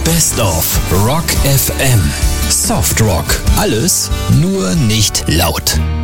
Best of Rock FM. Soft Rock. Alles, nur nicht laut.